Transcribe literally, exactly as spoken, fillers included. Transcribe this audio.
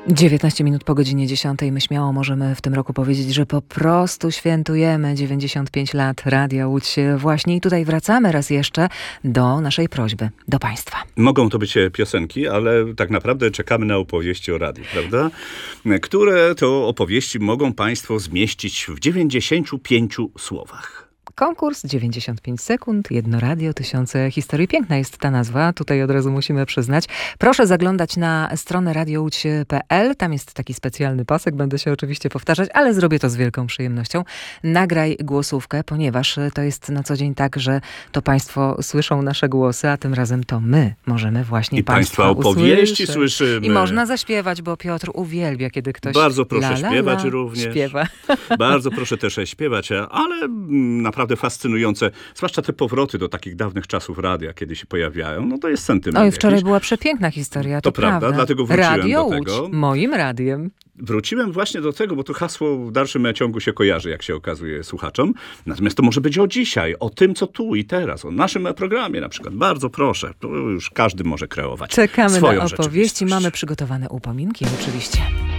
dziewiętnaście minut po godzinie dziesiątej. My śmiało możemy w tym roku powiedzieć, że po prostu świętujemy dziewięćdziesiąt pięć lat Radia Łódź. Właśnie i tutaj wracamy raz jeszcze do naszej prośby, do Państwa. Mogą to być piosenki, ale tak naprawdę czekamy na opowieści o radiu, prawda? Które to opowieści mogą Państwo zmieścić w dziewięćdziesięciu pięciu słowach. Konkurs dziewięćdziesiąt pięć sekund, jedno radio, tysiące historii. Piękna jest ta nazwa, tutaj od razu musimy przyznać. Proszę zaglądać na stronę radio łódź kropka pe el. Tam jest taki specjalny pasek, będę się oczywiście powtarzać, ale zrobię to z wielką przyjemnością. Nagraj głosówkę, ponieważ to jest na co dzień tak, że to Państwo słyszą nasze głosy, a tym razem to my możemy właśnie I Państwa Państwa opowieści usłyszeć. słyszymy. I można zaśpiewać, bo Piotr uwielbia, kiedy ktoś Bardzo proszę la, la, śpiewać la, również. Śpiewa. Bardzo proszę też śpiewać, ale naprawdę fascynujące, zwłaszcza te powroty do takich dawnych czasów radia, kiedy się pojawiają, no to jest sentyment. Oj, wczoraj jakiś. była przepiękna historia, to, To prawda, prawda. dlatego wróciłem Radio do Łódź, tego. moim radiem. Wróciłem właśnie do tego, bo to hasło w dalszym ciągu się kojarzy, jak się okazuje słuchaczom. Natomiast to może być o dzisiaj, o tym, co tu i teraz, o naszym programie na przykład. Bardzo proszę, to już każdy może kreować Czekamy swoją na opowieści, rzeczywistość. mamy przygotowane upominki oczywiście.